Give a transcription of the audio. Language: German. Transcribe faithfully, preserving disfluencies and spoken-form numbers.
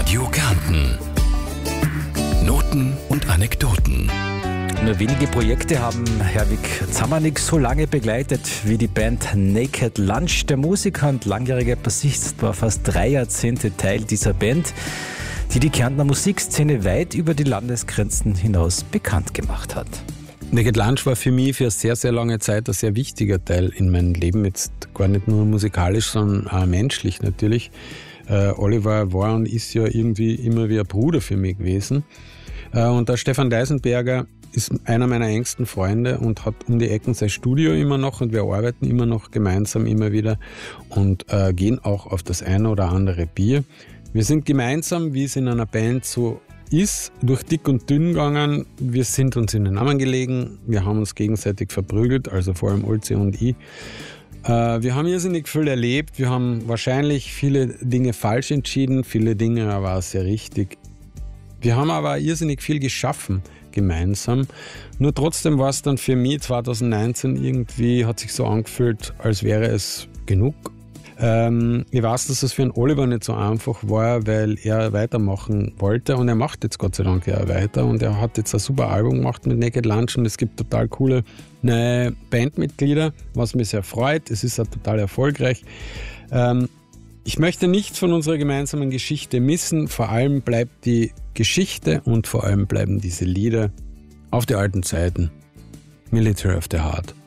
Radio Kärnten. Noten und Anekdoten. Nur wenige Projekte haben Herwig Zamanek so lange begleitet wie die Band Naked Lunch. Der Musiker und langjährige Bassist war fast drei Jahrzehnte Teil dieser Band, die die Kärntner Musikszene weit über die Landesgrenzen hinaus bekannt gemacht hat. Naked Lunch war für mich für eine sehr, sehr lange Zeit ein sehr wichtiger Teil in meinem Leben. Jetzt gar nicht nur musikalisch, sondern auch menschlich natürlich. Äh, Oliver war und ist ja irgendwie immer wie ein Bruder für mich gewesen. Äh, und der Stefan Deisenberger ist einer meiner engsten Freunde und hat um die Ecken sein Studio immer noch und wir arbeiten immer noch gemeinsam immer wieder und äh, gehen auch auf das eine oder andere Bier. Wir sind gemeinsam, wie es in einer Band so ist, durch dick und dünn gegangen. Wir sind uns in den Namen gelegen, wir haben uns gegenseitig verprügelt, also vor allem Olzi und ich. Äh, wir haben irrsinnig viel erlebt, wir haben wahrscheinlich viele Dinge falsch entschieden, viele Dinge aber auch sehr richtig. Wir haben aber irrsinnig viel geschaffen gemeinsam. Nur trotzdem war es dann für mich zwanzig neunzehn irgendwie, hat sich so angefühlt, als wäre es genug. Ähm, ich weiß, dass es für einen Oliver nicht so einfach war, weil er weitermachen wollte und er macht jetzt Gott sei Dank ja weiter und er hat jetzt ein super Album gemacht mit Naked Lunch und es gibt total coole neue Bandmitglieder, was mich sehr freut. Es ist auch total erfolgreich. Ähm, ich möchte nichts von unserer gemeinsamen Geschichte missen. Vor allem bleibt die Geschichte und vor allem bleiben diese Lieder auf die alten Zeiten. Military of the Heart.